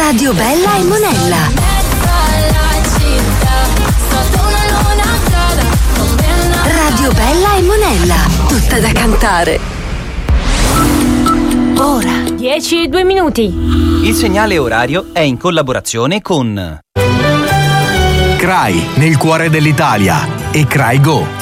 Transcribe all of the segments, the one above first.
Radio Bella e Monella. Radio Bella e Monella, tutta da cantare. Ora 10:02. Il segnale orario è in collaborazione con CRAI, nel cuore dell'Italia, e CRAI Go.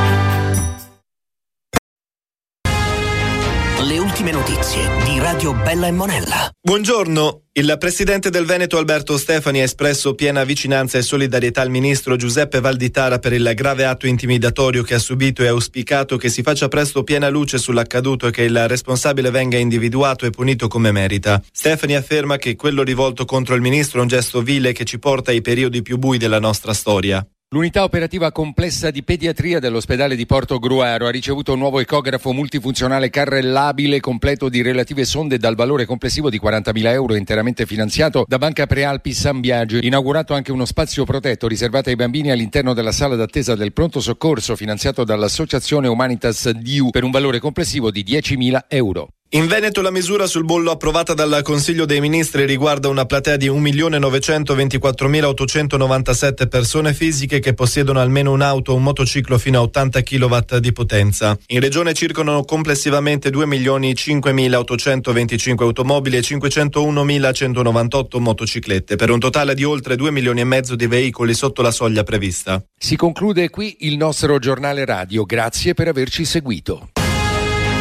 Le ultime notizie di Radio Bella e Monella. Buongiorno. Il presidente del Veneto Alberto Stefani ha espresso piena vicinanza e solidarietà al ministro Giuseppe Valditara per il grave atto intimidatorio che ha subito e ha auspicato che si faccia presto piena luce sull'accaduto e che il responsabile venga individuato e punito come merita. Stefani afferma che quello rivolto contro il ministro è un gesto vile che ci porta ai periodi più bui della nostra storia. L'unità operativa complessa di pediatria dell'ospedale di Portogruaro ha ricevuto un nuovo ecografo multifunzionale carrellabile completo di relative sonde dal valore complessivo di 40.000 euro, interamente finanziato da Banca Prealpi San Biagio. Inaugurato anche uno spazio protetto riservato ai bambini all'interno della sala d'attesa del pronto soccorso, finanziato dall'associazione Humanitas DIU per un valore complessivo di 10.000 euro. In Veneto la misura sul bollo approvata dal Consiglio dei Ministri riguarda una platea di 1.924.897 persone fisiche che possiedono almeno un'auto o un motociclo fino a 80 kW di potenza. In regione circolano complessivamente 2.005.825 automobili e 501.198 motociclette, per un totale di oltre 2 milioni e mezzo di veicoli sotto la soglia prevista. Si conclude qui il nostro giornale radio. Grazie per averci seguito.